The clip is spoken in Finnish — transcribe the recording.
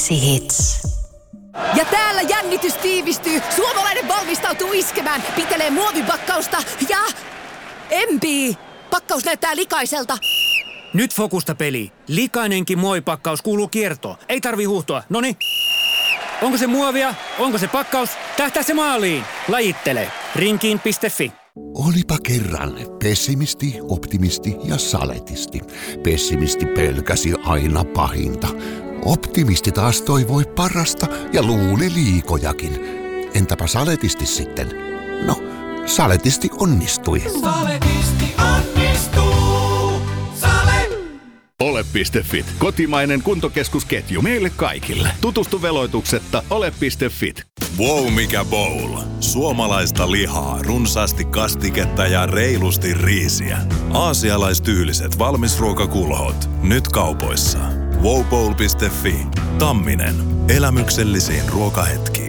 Hits. Ja täällä jännitys tiivistyy. Suomalainen valmistautuu iskemään. Pitelee muovipakkausta ja... empii. Pakkaus näyttää likaiselta. Nyt fokusta peli. Likainenkin muovipakkaus kuuluu kiertoon. Ei tarvi huuhtoa. Noniin. Onko se muovia? Onko se pakkaus? Tähtää se maaliin. Lajittele. Rinkiin.fi. Olipa kerran pessimisti, optimisti ja saletisti. Pessimisti pelkäsi aina pahinta. Optimisti taas toivoi parasta ja luuli liikojakin. Entäpä saletisti sitten? No, saletisti onnistui. Saletisti onnistuu. Sale! Ole.fit. Kotimainen kuntokeskusketju meille kaikille. Tutustu veloituksetta ole.fit. Wow, mikä bowl. Suomalaista lihaa, runsaasti kastiketta ja reilusti riisiä. Aasialaistyyliset valmisruokakulhot. Nyt kaupoissa. wowbowl.fi. Tamminen. Elämyksellisiin ruokahetkiin.